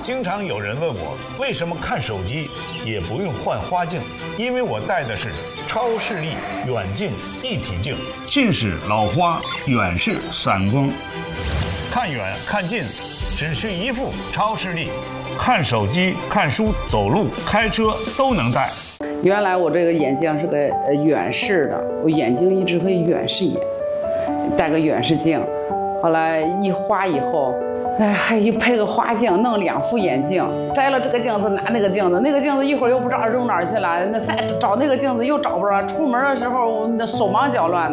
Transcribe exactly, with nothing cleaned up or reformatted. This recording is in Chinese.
经常有人问我，为什么看手机也不用换花镜？因为我戴的是超视力远近一体镜，近视老花，远视散光，看远看近只需一副超视力，看手机、看书、走路、开车都能戴。 原来我这个眼镜是个呃远视的，我眼睛一直会远视眼，戴个远视镜。后来一花以后，哎，还一配个花镜，弄两副眼镜，摘了这个镜子拿那个镜子，那个镜子一会儿又不知道扔哪儿去了，那再找那个镜子又找不着，出门的时候那手忙脚乱的。